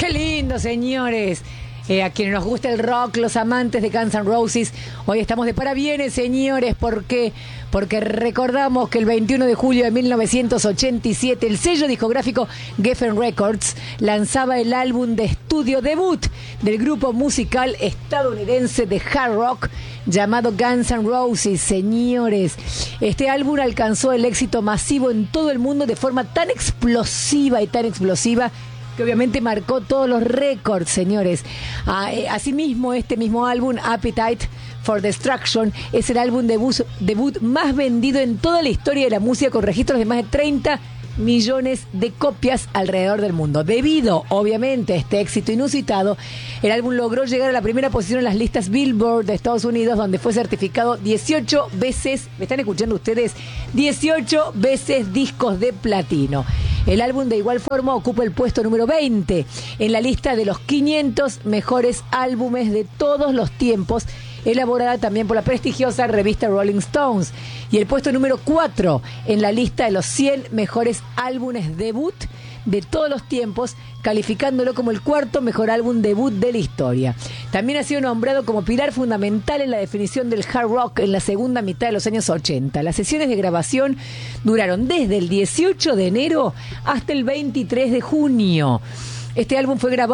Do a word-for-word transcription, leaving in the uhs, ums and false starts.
Qué lindo, señores. Eh, a quienes nos gusta el rock, los amantes de Guns N' Roses, hoy estamos de parabienes, señores. ¿Por qué? Porque recordamos que el veintiuno de julio de mil novecientos ochenta y siete el sello discográfico Geffen Records lanzaba el álbum de estudio debut del grupo musical estadounidense de hard rock llamado Guns N' Roses, señores. Este álbum alcanzó el éxito masivo en todo el mundo de forma tan explosiva y tan explosiva que obviamente marcó todos los récords, señores. Ah, eh, asimismo, este mismo álbum, Appetite for Destruction, es el álbum debut, debut más vendido en toda la historia de la música, con registros de más de treinta millones de copias alrededor del mundo. Debido, obviamente, a este éxito inusitado, el álbum logró llegar a la primera posición en las listas Billboard de Estados Unidos, donde fue certificado dieciocho veces, ¿me están escuchando ustedes? dieciocho veces discos de platino. El álbum de igual forma ocupa el puesto número veinte en la lista de los quinientos mejores álbumes de todos los tiempos, elaborada también por la prestigiosa revista Rolling Stones, y el puesto número cuatro en la lista de los cien mejores álbumes debut de todos los tiempos, calificándolo como el cuarto mejor álbum debut de la historia. También ha sido nombrado como pilar fundamental en la definición del hard rock en la segunda mitad de los años ochenta. Las sesiones de grabación duraron desde el dieciocho de enero hasta el veintitrés de junio. Este álbum fue grabado